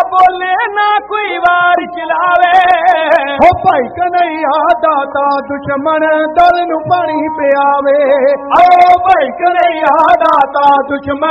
बोले ना कोई वार चलावे। ओ भाई कन्हैया दाता दुश्मन दल नूं पानी पियावे। ओ भाई कन्हैया दाता दुश्मन